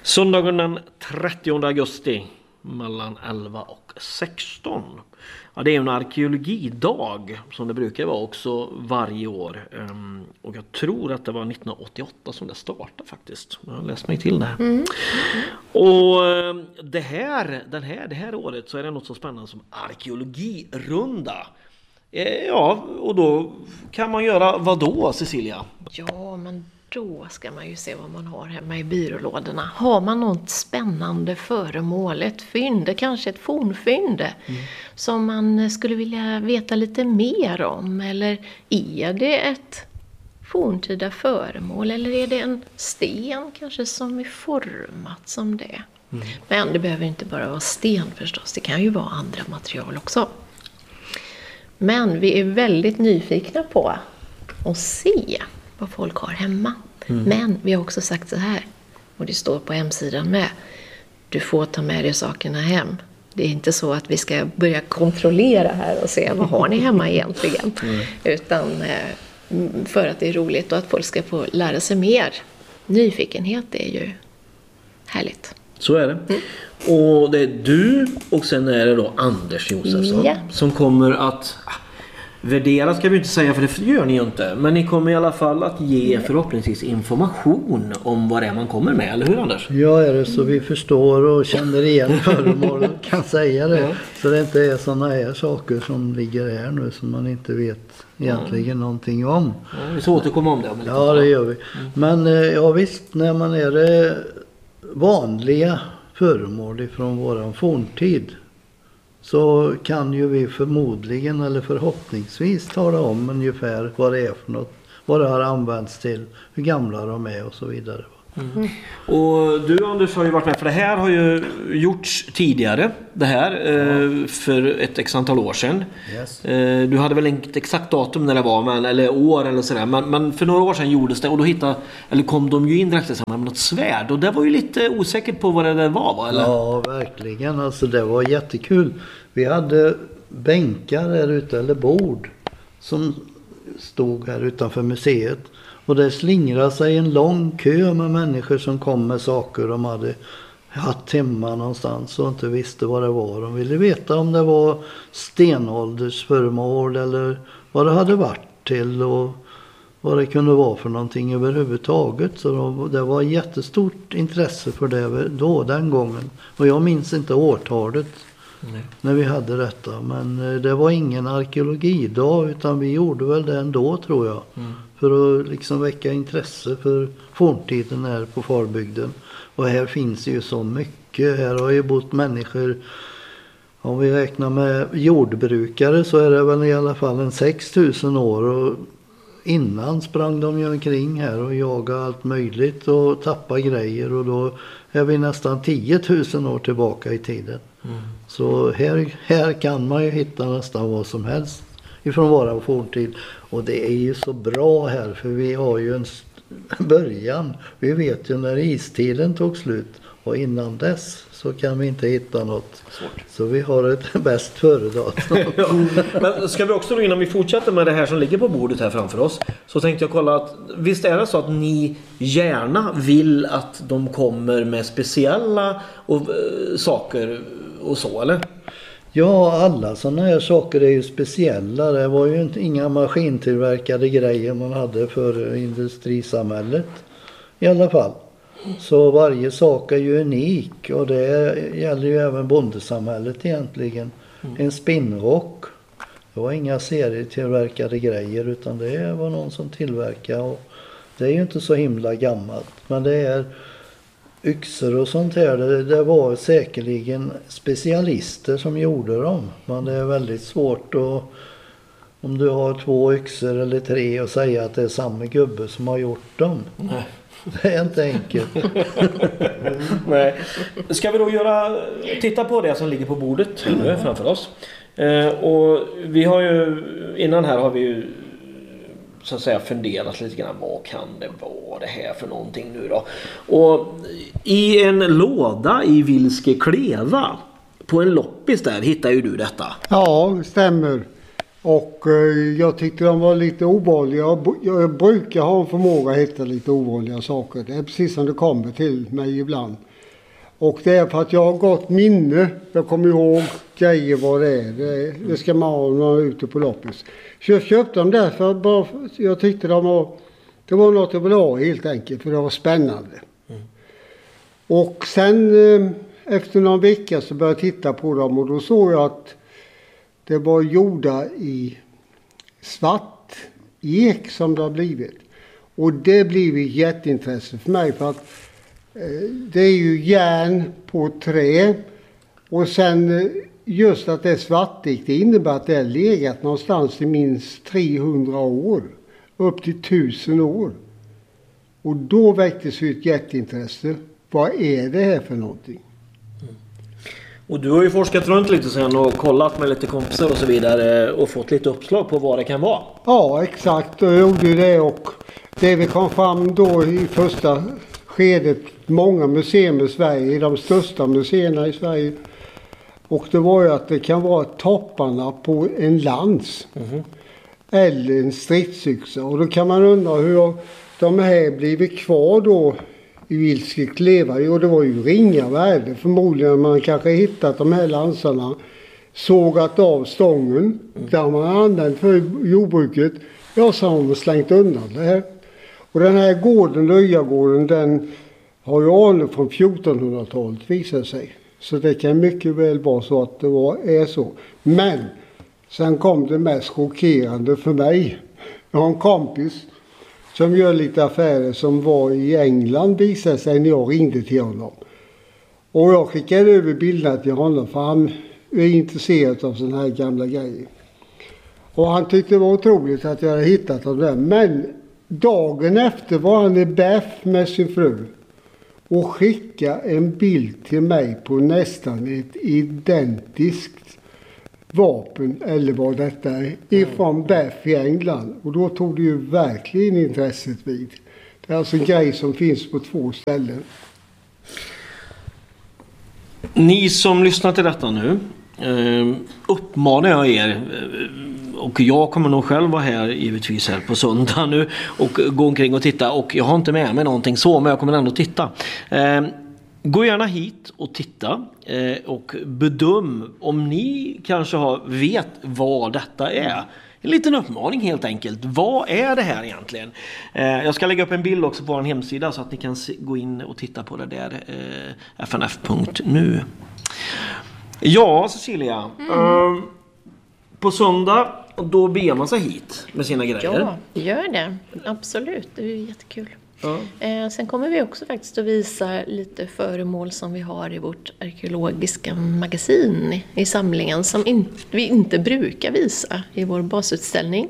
Söndagen den 30 augusti mellan 11 och 16. Ja, det är en arkeologidag som det brukar vara också varje år. Och jag tror att det var 1988 som det startade faktiskt. Jag har läst mig till det här. Och det här året så är det något så spännande som arkeologirunda. Ja, och då kan man göra vad då, Cecilia? Ja, men då ska man ju se vad man har hemma i byrålådorna. Har man något spännande föremål, ett fynd, kanske ett fornfynd som man skulle vilja veta lite mer om? Eller är det ett forntida föremål eller är det en sten kanske som är format som det? Men det behöver inte bara vara sten förstås, det kan ju vara andra material också. Men vi är väldigt nyfikna på att se vad folk har hemma. Men vi har också sagt så här, och det står på hemsidan med, du får ta med dig sakerna hem. Det är inte så att vi ska börja kontrollera här och se vad har ni hemma egentligen. Utan för att det är roligt och att folk ska få lära sig mer. Nyfikenhet är ju härligt. Så är det. Och det är du och sen är det då Anders Josefsson som kommer att värdera, ska vi inte säga för det gör ni ju inte. Men ni kommer i alla fall att ge förhoppningsvis information om vad det är man kommer med, eller hur Anders? Ja, är det så vi förstår och känner igen föremål kan säga det. Så det inte är sådana här saker som ligger här nu som man inte vet egentligen någonting om. Ja, vi ska återkomma om det. Om ja, det gör vi. Men ja visst, när man är det vanliga föremål ifrån våran forntid så kan ju vi förmodligen eller förhoppningsvis tala om ungefär vad det är för något, vad det har använts till, hur gamla de är och så vidare. Och du Anders har ju varit med, för det här har ju gjorts tidigare, det här för ett x antal år sedan. Yes. Du hade väl inte exakt datum när det var, men, eller år eller sådär, men för några år sedan gjordes det och då kom de ju in direkt tillsammans med något svärd och det var ju lite osäkert på vad det där var, va? Eller? Ja, verkligen, alltså det var jättekul. Vi hade bänkar här ute, eller bord, som stod här utanför museet. Och det slingrade sig en lång kö med människor som kom med saker de hade haft hemma någonstans och inte visste vad det var. De ville veta om det var stenåldersföremål eller vad det hade varit till och vad det kunde vara för någonting överhuvudtaget. Så det var jättestort intresse för det då, den gången. Och jag minns inte årtalet när vi hade detta. Men det var ingen arkeologidag utan vi gjorde väl det ändå, tror jag. För att liksom väcka intresse för forntiden här på Farbygden. Och här finns ju så mycket. Här har ju bott människor, om vi räknar med jordbrukare så är det väl i alla fall en 6000 år. Och innan sprang de ju omkring här och jagade allt möjligt och tappade grejer. Och då är vi nästan 10 000 år tillbaka i tiden. Så här kan man ju hitta nästan vad som helst ifrån våran forntid. Och det är ju så bra här för vi har ju en början. Vi vet ju när istiden tog slut och innan dess så kan vi inte hitta något. Svårt. Så vi har ett bäst före-datum. Ja. Men ska vi också då, innan vi fortsätter med det här som ligger på bordet här framför oss, så tänkte jag kolla att visst är det så att ni gärna vill att de kommer med speciella saker och så, eller? Ja, alla sådana här saker är ju speciella. Det var ju inga maskintillverkade grejer man hade för industrisamhället i alla fall. Så varje sak är ju unik och det gäller ju även bondesamhället egentligen. En spinnrock, det var inga serietillverkade grejer utan det var någon som tillverkade och det är ju inte så himla gammalt. Men det är yxor och sånt här, det var säkerligen specialister som gjorde dem. Men det är väldigt svårt att, om du har 2 yxor eller 3 och säga att det är samma gubbe som har gjort dem. Nej. Det är inte enkelt. Nej. Ska vi då titta på det som ligger på bordet nu framför oss. Och vi har ju, innan här har vi ju så att säga funderat lite grann, vad kan det vara det här för någonting nu då? Och i en låda i Vilske Kleva på en loppis där hittar ju du detta. Ja, stämmer. Och jag tyckte de var lite ovanliga. Jag brukar ha en förmåga att hitta lite ovanliga saker. Det är precis som det kommer till mig ibland. Och det är för att jag har gott minne. Jag kommer ihåg grejer vad det är. Det ska man ha när man är ute på loppis. Så jag köpte dem där för bara, jag tyckte det var något jag ville ha helt enkelt. För det var spännande. Och sen efter någon vecka så började jag titta på dem. Och då såg jag att det var gjorda i svart ek som det har blivit. Och det blev ett jätteintresse för mig för att det är ju järn på trä och sen just att det är svartigt, det innebär att det har legat någonstans i minst 300 år, upp till 1000 år. Och då väcktes ju ett jätteintresse. Vad är det här för någonting? Och du har ju forskat runt lite sen och kollat med lite kompisar och så vidare och fått lite uppslag på vad det kan vara. Ja, exakt. Och jag gjorde ju det och det vi kom fram då i första skedet, många museer i Sverige, de största museerna i Sverige. Och det var ju att det kan vara topparna på en lans eller en stridsyxa. Och då kan man undra hur de här blivit kvar då i vilket leva. Jo, det var ju ringa värde. Förmodligen man kanske hittat de här lansarna, sågat av stången där man använt för jordbruket. Ja, så har man slängt undan det här. Och den här gården, Löjagården, den har ju anor från 1400-talet visar sig. Så det kan mycket väl vara så att det är så. Men sen kom det mest chockerande för mig. Jag har en kompis som gör lite affärer som var i England visade sig när jag ringde till honom. Och jag skickade över bilderna till honom för han är intresserad av sådana här gamla grejer. Och han tyckte det var otroligt att jag hade hittat dem där. Men dagen efter var han i Bath med sin fru och skickade en bild till mig på nästan ett identiskt vapen eller vad detta är ifrån Bath i England. Och då tog det ju verkligen intresset vid. Det är alltså en grej som finns på 2 ställen. Ni som lyssnar till detta nu uppmanar jag er, och jag kommer nog själv vara här givetvis här på söndag nu och gå omkring och titta, och jag har inte med mig någonting så, men jag kommer ändå titta. Gå gärna hit och titta och bedöm om ni kanske vet vad detta är. En liten uppmaning helt enkelt. Vad är det här egentligen? Jag ska lägga upp en bild också på vår hemsida så att ni kan gå in och titta på det där. fnf.nu. Ja, Cecilia. På söndag då beger man sig hit med sina grejer. Ja, gör det. Absolut. Det är jättekul. Sen kommer vi också faktiskt att visa lite föremål som vi har i vårt arkeologiska magasin i samlingen som vi inte brukar visa i vår basutställning.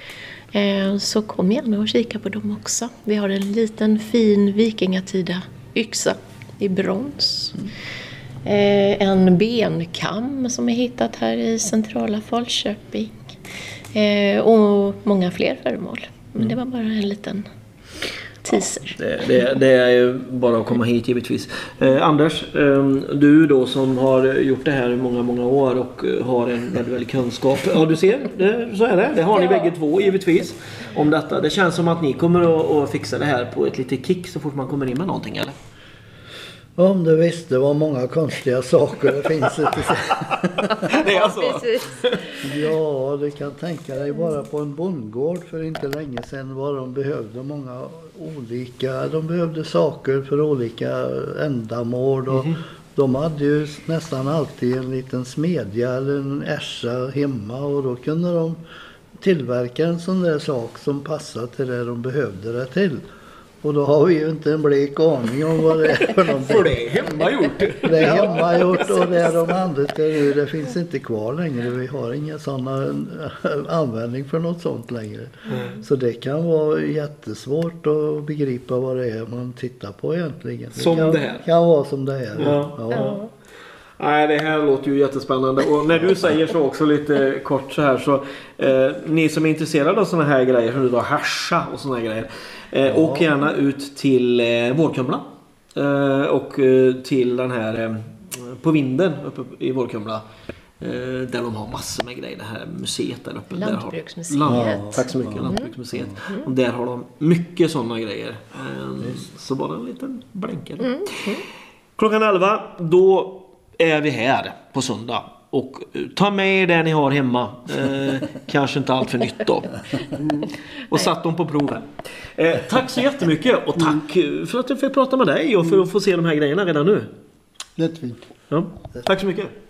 Så kom gärna och kika på dem också. Vi har en liten fin vikingatida yxa i brons. En benkam som är hittat här i centrala Falköping. Och många fler föremål. Men det var bara en liten teaser. Det är ju bara att komma hit givetvis. Anders, du då som har gjort det här i många år och har en väldigt kunskap. Ja, du ser, så är det. Det har ni bägge två givetvis om detta. Det känns som att ni kommer att fixa det här på ett litet kick så fort man kommer in med någonting, eller? Om du visste vad många konstiga saker det finns ute. Det är så. Ja, du kan tänka dig bara på en bondgård för inte länge sedan vad de behövde de behövde saker för olika ändamål och de hade ju nästan alltid en liten smedja eller en ärsa hemma och då kunde de tillverka en sån där sak som passade till det de behövde det till. Och då har vi ju inte en blek aning om vad det är för någonting. För det är hemmagjort. Det är hemmagjort och det är de använder nu. Det finns inte kvar längre. Vi har inga sådana användning för något sånt längre. Så det kan vara jättesvårt att begripa vad det är man tittar på egentligen. Det kan vara som det här. Ja. Nej, det här låter ju jättespännande. Och när du säger så också lite kort så här så ni som är intresserade av såna här grejer som du då härsa och såna här grejer åk gärna ut till Vårkumla och till den här på vinden uppe i Vårkumla där de har massor med grejer, det här museet där uppe. Lantbruksmuseet. Tack så mycket, Lantbruksmuseet. Och där har de mycket sådana grejer. Så bara en liten blänkare. Klockan 11, då är vi här på söndag. Och ta med det ni har hemma. Kanske inte allt för nytt då. Och satt dem på proven. Tack så jättemycket. Och tack för att jag fick prata med dig. Och för att få se de här grejerna redan nu. Jättefint. Ja. Tack så mycket.